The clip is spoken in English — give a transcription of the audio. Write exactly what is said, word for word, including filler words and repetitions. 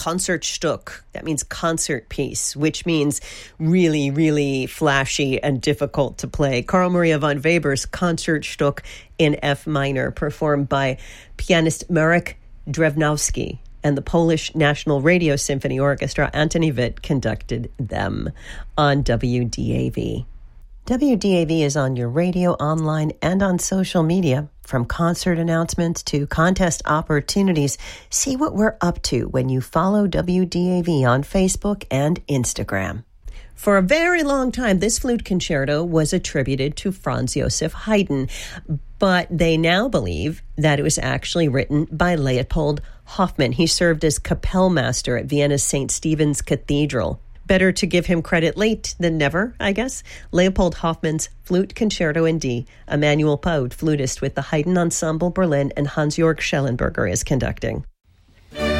Konzertstück. That means concert piece, which means really, really flashy and difficult to play. Carl Maria von Weber's Konzertstück in F minor, performed by pianist Marek Drewnovsky. And the Polish National Radio Symphony Orchestra, Antoni Witt, conducted them on W D A V. W D A V is on your radio, online, and on social media. From concert announcements to contest opportunities, see what we're up to when you follow W D A V on Facebook and Instagram. For a very long time, this flute concerto was attributed to Franz Joseph Haydn, but they now believe that it was actually written by Leopold Hoffmann. He served as kapellmaster at Vienna's Saint Stephen's Cathedral. Better to give him credit late than never, I guess. Leopold Hoffmann's Flute Concerto in D. Emanuel Poud, flutist with the Haydn Ensemble Berlin, and Hans-Jörg Schellenberger is conducting.